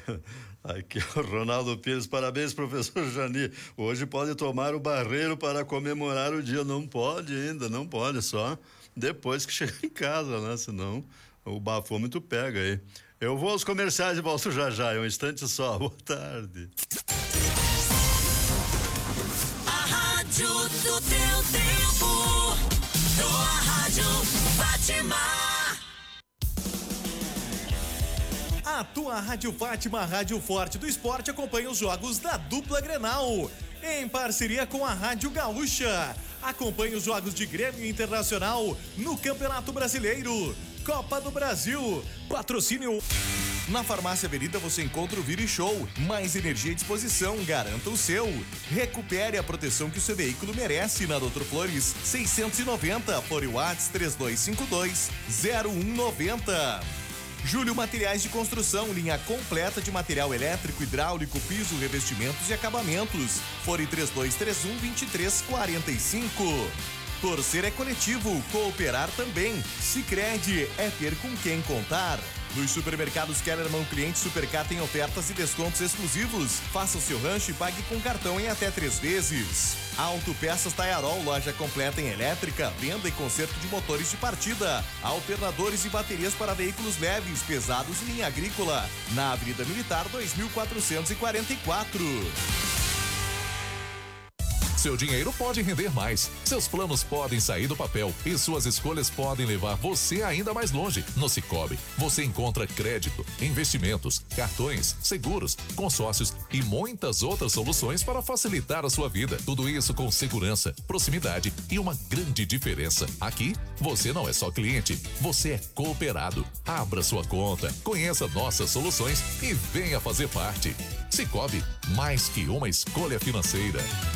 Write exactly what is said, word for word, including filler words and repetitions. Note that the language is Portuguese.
Aqui o Ronaldo Pires, parabéns, professor Jani. Hoje pode tomar o barreiro para comemorar o dia. Não pode ainda, não pode, só depois que chegar em casa, né? Senão o bafômetro pega aí. Eu vou aos comerciais e volto já já, é um instante só. Boa tarde. A rádio do teu tempo, tua rádio Fátima. A tua Rádio Fátima, a Rádio Forte do Esporte, acompanha os jogos da dupla Grenal, em parceria com a Rádio Gaúcha. Acompanhe os jogos de Grêmio Internacional no Campeonato Brasileiro, Copa do Brasil, patrocínio. Na Farmácia Avenida você encontra o Vire Show, mais energia e disposição, garanta o seu. Recupere a proteção que o seu veículo merece na Doutor Flores seiscentos e noventa, por WhatsApp três dois cinco dois zero um nove zero. Júlio Materiais de Construção, linha completa de material elétrico, hidráulico, piso, revestimentos e acabamentos. Fone três dois três um, dois três quatro cinco. Torcer é coletivo, cooperar também. Sicredi é ter com quem contar. Nos supermercados Kellerman, cliente Supercar tem ofertas e descontos exclusivos. Faça o seu rancho e pague com cartão em até três vezes. Autopeças Taiarol, loja completa em elétrica, venda e conserto de motores de partida, alternadores e baterias para veículos leves, pesados e linha agrícola. Na Avenida Militar dois mil quatrocentos e quarenta e quatro. Seu dinheiro pode render mais, seus planos podem sair do papel e suas escolhas podem levar você ainda mais longe. No Sicoob, você encontra crédito, investimentos, cartões, seguros, consórcios e muitas outras soluções para facilitar a sua vida. Tudo isso com segurança, proximidade e uma grande diferença. Aqui, você não é só cliente, você é cooperado. Abra sua conta, conheça nossas soluções e venha fazer parte. Sicoob, mais que uma escolha financeira.